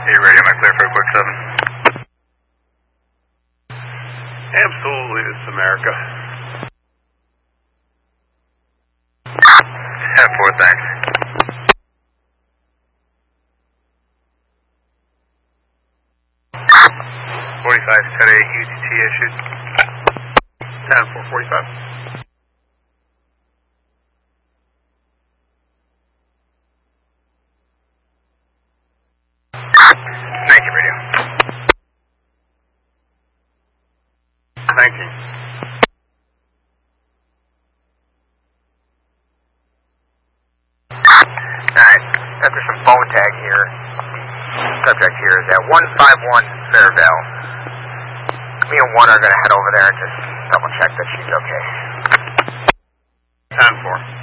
Hey, radio, am I clear for a quick 7? Absolutely, this is America. 10-4, thanks. Today, UTT issued. 10-4-45. Thank you, radio. Thank you. Alright, after some phone tag here, subject here is at 151 Fairvale. Me and one are going to head over there and just double check that she's okay. 10-4.